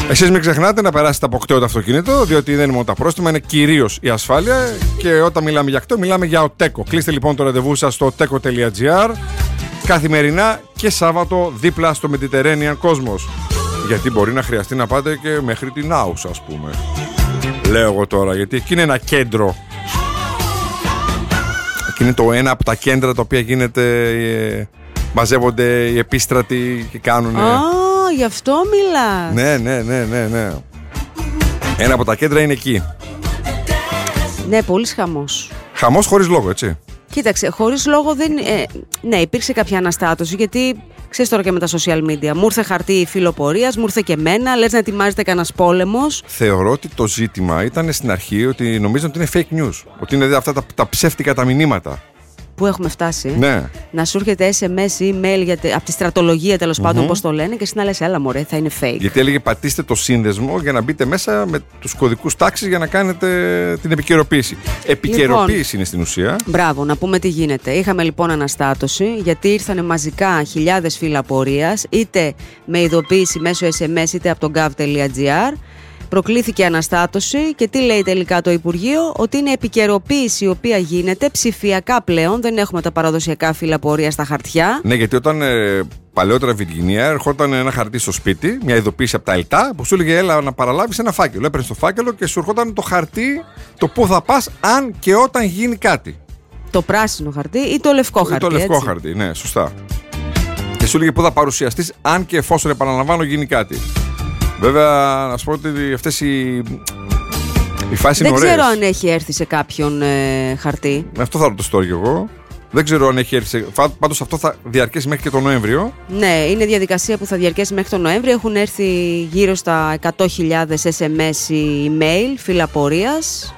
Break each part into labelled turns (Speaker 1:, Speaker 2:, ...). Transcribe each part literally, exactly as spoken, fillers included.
Speaker 1: Εσείς μην ξεχνάτε να περάσετε από κταίο το αυτοκίνητο, διότι δεν είναι μόνο τα πρόστιμα, είναι κυρίως η ασφάλεια. Και όταν μιλάμε για κταίο, μιλάμε για ΟΤΕΚΟ. Κλείστε λοιπόν το ραντεβού σας στο οτέκο τελεία τζι άρ καθημερινά και Σάββατο δίπλα στο Mediterranean Cosmos. Γιατί μπορεί να χρειαστεί να πάτε και μέχρι την Άουσα, ας πούμε. Λέω εγώ τώρα, γιατί εκεί είναι ένα κέντρο. Εκεί είναι το ένα από τα κέντρα τα οποία γίνεται, ε, μαζεύονται οι επίστρατοι και κάνουν.
Speaker 2: Α, γι' αυτό μιλάς.
Speaker 1: Ναι, ναι, ναι, ναι, ναι. Ένα από τα κέντρα είναι εκεί.
Speaker 2: Ναι, πολύς χαμός.
Speaker 1: Χαμός χωρίς λόγο, έτσι.
Speaker 2: Κοίταξε, χωρίς λόγο δεν. Ε, ναι, υπήρξε κάποια αναστάτωση, γιατί ξέρεις τώρα και με τα social media. Μου ήρθε χαρτί φιλοπορίας, μου ήρθε και εμένα. Λες να ετοιμάζεται κανένας πόλεμος.
Speaker 1: Θεωρώ ότι το ζήτημα ήταν στην αρχή ότι νομίζαν ότι είναι fake news. Ότι είναι αυτά τα, τα ψεύτικα τα μηνύματα.
Speaker 2: Πού έχουμε φτάσει.
Speaker 1: Ναι.
Speaker 2: Να σου έρχεται ες εμ ες ή email για, από τη στρατολογία, τέλος mm-hmm. πάντων, πώς το λένε, και εσύ να λες, έλα μωρέ, θα είναι fake.
Speaker 1: Γιατί έλεγε πατήστε το σύνδεσμο για να μπείτε μέσα με τους κωδικούς τάξης για να κάνετε την επικαιροποίηση. Επικαιροποίηση λοιπόν, είναι στην ουσία.
Speaker 2: Μπράβο, να πούμε τι γίνεται. Είχαμε λοιπόν αναστάτωση, γιατί ήρθαν μαζικά χιλιάδες φύλλα απορίας, είτε με ειδοποίηση μέσω ες εμ ες είτε από το γκάβ τελεία τζι άρ. Προκλήθηκε αναστάτωση και τι λέει τελικά το Υπουργείο? Ότι είναι επικαιροποίηση η οποία γίνεται ψηφιακά πλέον. Δεν έχουμε τα παραδοσιακά φύλλα πορεία στα χαρτιά.
Speaker 1: Ναι, γιατί όταν ε, παλαιότερα Βιργινία ερχόταν ένα χαρτί στο σπίτι, μια ειδοποίηση από τα ΕΛΤΑ, που σου έλεγε έλα να παραλάβεις ένα φάκελο. Έπαιρνες το φάκελο και σου ερχόταν το χαρτί, το πού θα πας αν και όταν γίνει κάτι.
Speaker 2: Το πράσινο χαρτί ή το λευκό
Speaker 1: ή
Speaker 2: χαρτί.
Speaker 1: Το λευκό
Speaker 2: έτσι?
Speaker 1: χαρτί, ναι, σωστά. Και σου έλεγε πού θα παρουσιαστείς αν και εφόσον, επαναλαμβάνω, γίνει κάτι. Βέβαια, να σου πω ότι αυτές οι, οι φάσεις είναι ωραίες.
Speaker 2: Δεν ξέρω αν έχει έρθει σε κάποιον ε, χαρτί.
Speaker 1: Αυτό θα ρωτήσω τώρα κι εγώ. Δεν ξέρω αν έχει έρθει σε... Πάντως αυτό θα διαρκέσει μέχρι και τον Νοέμβριο.
Speaker 2: Ναι, είναι διαδικασία που θα διαρκέσει μέχρι τον Νοέμβριο. Έχουν έρθει γύρω στα εκατό χιλιάδες ες εμ ες ή email φύλλα πορείας.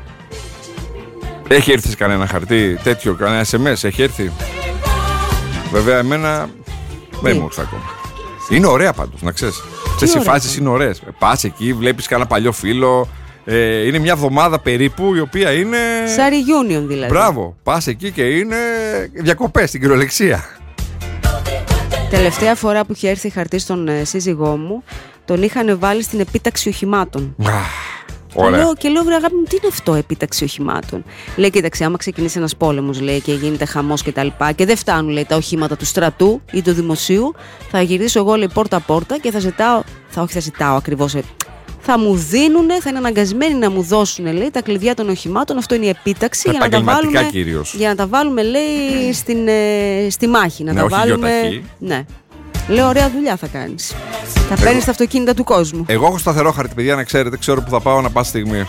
Speaker 1: Έχει έρθει σε κανένα χαρτί τέτοιο, κανένα ες εμ ες, έχει έρθει? Βέβαια, εμένα δεν μου ήρθε ακόμα. Είναι ωραία πάντως, να ξέρεις. Αυτές οι φάσεις είναι ωραίες. Πας εκεί, βλέπεις κανένα παλιό φίλο. Ε, είναι μια εβδομάδα περίπου η οποία είναι.
Speaker 2: Σαν reunion δηλαδή.
Speaker 1: Μπράβο. Πας εκεί και είναι διακοπές στην κυριολεξία.
Speaker 2: Τελευταία φορά που είχε έρθει χαρτί στον ε, σύζυγό μου, τον είχαν βάλει στην επίταξη οχημάτων.
Speaker 1: Ωραία.
Speaker 2: Λέω, και λέω, βρε αγάπη μου, τι είναι αυτό, επίταξη οχημάτων? Λέει, κοίταξε, άμα ξεκινήσει ένας πόλεμος, λέει, και γίνεται χαμός και τα λοιπά, και δεν φτάνουν, λέει, τα οχήματα του στρατού ή του δημοσίου, θα γυρίσω εγώ, λέει, πόρτα-πόρτα και θα ζητάω, θα, όχι θα ζητάω ακριβώς, θα μου δίνουνε, θα είναι αναγκασμένοι να μου δώσουν, λέει, τα κλειδιά των οχημάτων. Αυτό είναι η επίταξη για να τα βάλουμε, για να τα βάλουμε, λέει, στην, ε, στη μάχη. Να
Speaker 1: ναι,
Speaker 2: τα
Speaker 1: όχι
Speaker 2: βάλουμε.
Speaker 1: γιοταχή.
Speaker 2: Ναι. Λέω, ωραία δουλειά θα κάνεις. Θα παίρνεις τα αυτοκίνητα του κόσμου.
Speaker 1: Εγώ έχω σταθερό χαρτί, παιδιά, να ξέρετε. Ξέρω που θα πάω να πάω στιγμή.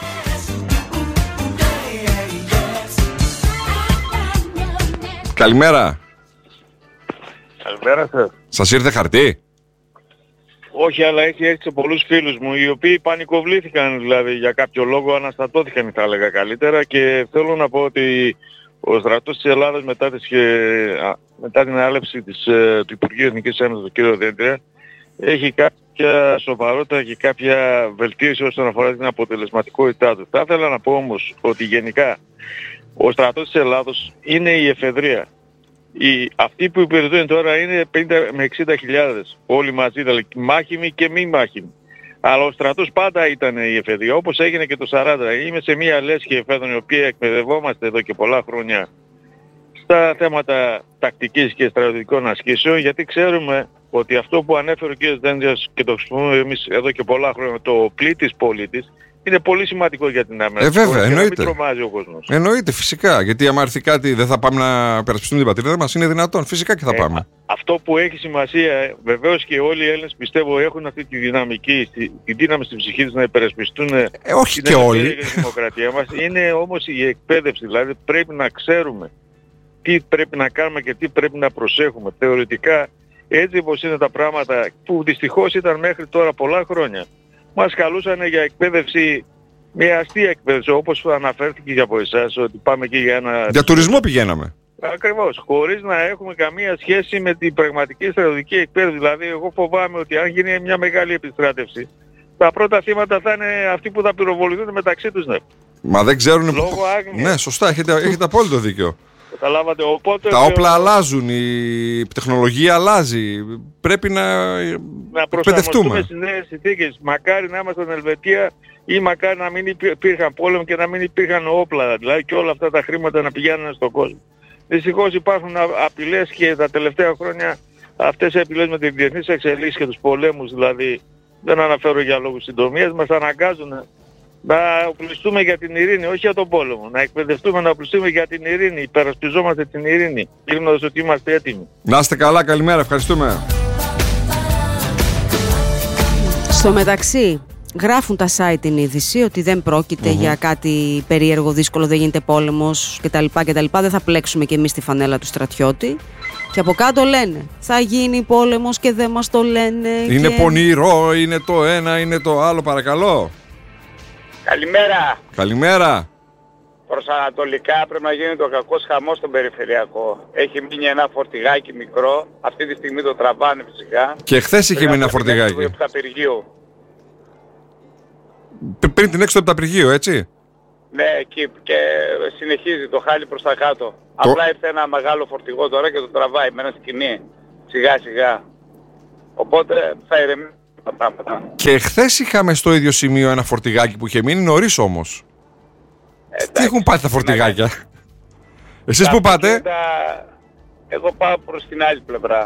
Speaker 1: Καλημέρα.
Speaker 3: Καλημέρα σας.
Speaker 1: Σας ήρθε χαρτί?
Speaker 3: Όχι, αλλά έχει έρθει σε πολλούς φίλους μου, οι οποίοι πανικοβλήθηκαν, δηλαδή για κάποιο λόγο αναστατώθηκαν, θα έλεγα καλύτερα, και θέλω να πω ότι ο στρατός της Ελλάδας μετά, τις, μετά την άλεψη της, του Υπουργείου Εθνικής Άμυνας, του κ. Δέντρια, έχει κάποια σοβαρότητα και κάποια βελτίωση όσον αφορά την αποτελεσματικότητά του. Θα ήθελα να πω όμως ότι γενικά ο στρατός της Ελλάδος είναι η εφεδρεία. Οι, αυτοί που υπηρετούν τώρα είναι πενήντα με εξήντα χιλιάδες, όλοι μαζί, δηλαδή μάχημοι και μη μάχημοι. Αλλά ο στρατός πάντα ήταν η εφεδρεία, όπως έγινε και το σαράντα. Είμαι σε μια λέσχη εφέδρων, η οποία εκπαιδευόμαστε εδώ και πολλά χρόνια στα θέματα τακτικής και στρατιωτικών ασκήσεων, γιατί ξέρουμε ότι αυτό που ανέφερε ο κ. Δέντριας και το χρησιμοποιούμε εμείς εδώ και πολλά χρόνια, το πλήτης πολίτης, είναι πολύ σημαντικό για την άμυνα.
Speaker 1: Ε, βέβαια, εννοείται.
Speaker 3: Μην τρομάζει ο κόσμος.
Speaker 1: Εννοείται, φυσικά. Γιατί άμα έρθει κάτι, δεν θα πάμε να υπερασπιστούμε την πατρίδα μας. Είναι δυνατόν, φυσικά και θα πάμε.
Speaker 3: Ε, αυτό που έχει σημασία, βεβαίως και όλοι οι Έλληνες πιστεύω έχουν αυτή τη δυναμική, τη δύναμη στην ψυχή τους να υπερασπιστούν ε,
Speaker 1: όχι
Speaker 3: την
Speaker 1: και όλοι.
Speaker 3: δημοκρατία μας. Είναι όμως η εκπαίδευση, δηλαδή πρέπει να ξέρουμε τι πρέπει να κάνουμε και τι πρέπει να προσέχουμε. Θεωρητικά, έτσι όπως είναι τα πράγματα, που δυστυχώς ήταν μέχρι τώρα πολλά χρόνια, μας καλούσαν για εκπαίδευση, μια αστεία εκπαίδευση, όπως αναφέρθηκε από εσάς, ότι πάμε εκεί για ένα...
Speaker 1: Για τουρισμό πηγαίναμε.
Speaker 3: Ακριβώς, χωρίς να έχουμε καμία σχέση με την πραγματική στρατιωτική εκπαίδευση. Δηλαδή, εγώ φοβάμαι ότι αν γίνει μια μεγάλη επιστράτευση, τα πρώτα θύματα θα είναι αυτοί που θα πυροβοληθούν μεταξύ τους. Ναι.
Speaker 1: Μα δεν ξέρουν...
Speaker 3: Λόγω άγνοιας.
Speaker 1: Ναι, σωστά, έχετε, έχετε απόλυτο δίκιο.
Speaker 3: Καταλάβατε, οπότε...
Speaker 1: Τα όπλα αλλάζουν, η τεχνολογία αλλάζει. Πρέπει να,
Speaker 3: να προσαρμοστούμε στις νέες συνθήκες. Μακάρι να ήμασταν Ελβετία ή μακάρι να μην υπήρχαν πόλεμο και να μην υπήρχαν όπλα. Δηλαδή και όλα αυτά τα χρήματα να πηγαίνουν στον κόσμο. Δυστυχώς υπάρχουν απειλές και τα τελευταία χρόνια αυτές οι απειλές με τις διεθνείς εξελίξεις και τους πολέμους, δηλαδή δεν αναφέρω για λόγους συντομίας, μας αναγκάζουν να οπλιστούμε για την ειρήνη, όχι για τον πόλεμο. Να εκπαιδευτούμε να οπλιστούμε για την ειρήνη. Υπερασπιζόμαστε την ειρήνη, δείχνοντας ότι είμαστε έτοιμοι.
Speaker 1: Να είστε καλά, καλημέρα, ευχαριστούμε.
Speaker 2: Στο μεταξύ, γράφουν τα site την είδηση ότι δεν πρόκειται mm-hmm. για κάτι περίεργο, δύσκολο, δεν γίνεται πόλεμος κτλ. κτλ. Δεν θα πλέξουμε κι εμείς τη φανέλα του στρατιώτη. Και από κάτω λένε, θα γίνει πόλεμος και δεν μας το λένε.
Speaker 1: Είναι
Speaker 2: και...
Speaker 1: πονηρό, είναι το ένα, είναι το άλλο, παρακαλώ.
Speaker 4: Καλημέρα.
Speaker 1: Καλημέρα.
Speaker 4: Προς ανατολικά πρέπει να γίνει το κακός χαμός στον περιφερειακό. Έχει μείνει ένα φορτηγάκι μικρό, αυτή τη στιγμή το τραβάνε φυσικά.
Speaker 1: Και χθες είχε μείνει ένα φορτηγάκι. Πριν την έξοδο από το απεργείο, έτσι.
Speaker 4: Ναι, εκεί και συνεχίζει το χάλι προς τα κάτω. Το... Απλά ήρθε ένα μεγάλο φορτηγό τώρα και το τραβάει με ένα σκηνή, σιγά σιγά. Οπότε θα ηρεμήσει τα πράγματα.
Speaker 1: Και χθες είχαμε στο ίδιο σημείο ένα φορτηγάκι που είχε μείνει νωρίς όμως. Ε, τι έχουν πάει τα φορτηγάκια? Ναι. Εσείς πού πάτε?
Speaker 4: Τα... Εγώ πάω προς την άλλη πλευρά.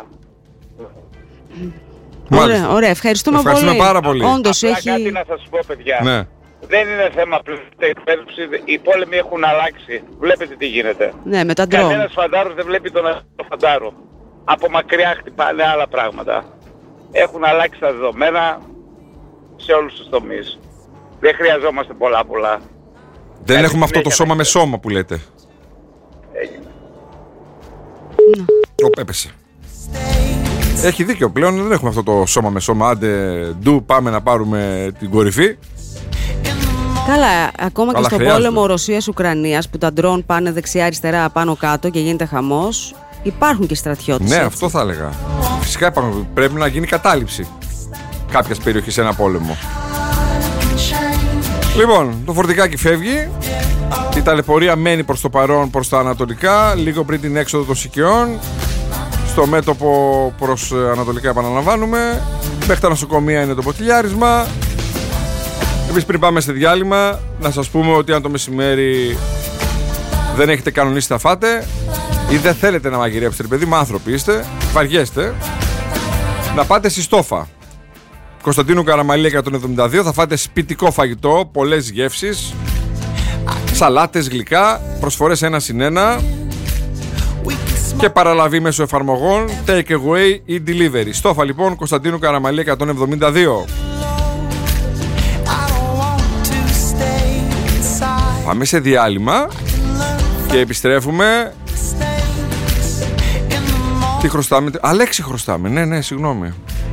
Speaker 2: Ωραία, ωραία, ευχαριστούμε,
Speaker 1: ευχαριστούμε
Speaker 2: πολύ.
Speaker 1: πάρα πολύ.
Speaker 2: Όντως
Speaker 4: Απλά
Speaker 2: έχει...
Speaker 4: κάτι να σας πω, παιδιά.
Speaker 1: Ναι.
Speaker 4: Δεν είναι θέμα πλέον εκπαίδευση, οι πόλεμοι έχουν αλλάξει. Βλέπετε τι γίνεται.
Speaker 2: Ναι, με τα ντρόν.
Speaker 4: Κανένας φαντάρος δεν βλέπει τον φαντάρο. Από μακριά χτυπάνε άλλα πράγματα. Έχουν αλλάξει τα δεδομένα σε όλους τους τομείς. Δεν χρειαζόμαστε πολλά πολλά.
Speaker 1: Δεν
Speaker 4: Κάτι
Speaker 1: έχουμε αυτό το σώμα με σώμα που λέτε.
Speaker 4: Έγινε.
Speaker 2: Ναι.
Speaker 1: Ο, έπεσε. Έχει δίκιο πλέον, δεν έχουμε αυτό το σώμα με σώμα. Άντε, ντου, πάμε να πάρουμε την κορυφή.
Speaker 2: Καλά, ακόμα
Speaker 1: Αλλά
Speaker 2: και στον
Speaker 1: χρειάζεται.
Speaker 2: πόλεμο Ρωσίας-Ουκρανίας που τα ντρόν πάνε δεξιά-αριστερά, πάνω-κάτω και γίνεται χαμός, υπάρχουν και στρατιώτες.
Speaker 1: Ναι,
Speaker 2: έτσι.
Speaker 1: αυτό θα έλεγα. Φυσικά υπάρχουν, πρέπει να γίνει κατάληψη κάποιας περιοχής σε ένα πόλεμο. Λοιπόν, το φορτηγάκι φεύγει. Η ταλαιπωρία μένει προς το παρόν, προς τα ανατολικά, λίγο πριν την έξοδο των Σικιών. Στο μέτωπο προς ανατολικά επαναλαμβάνουμε. Μέχρι τα νοσοκομεία είναι το ποτηλιάρισμα. Εμείς πριν πάμε σε διάλειμμα, να σας πούμε ότι αν το μεσημέρι δεν έχετε κανονίσει να φάτε ή δεν θέλετε να μαγειρέψετε, παιδί μου, άνθρωποι είστε, βαριέστε, να πάτε στη Στόφα. Κωνσταντίνου Καραμαλή εκατόν εβδομήντα δύο, θα φάτε σπιτικό φαγητό, πολλές γεύσεις, σαλάτες, γλυκά, προσφορές ένα συν ένα και παραλαβή μέσω εφαρμογών, take away ή delivery. Στόφα λοιπόν, Κωνσταντίνου Καραμαλή εκατόν εβδομήντα δύο. Πάμε σε διάλειμμα και επιστρέφουμε. Τι χρωστάμε? Αλέξη χρωστάμε, ναι ναι, συγγνώμη.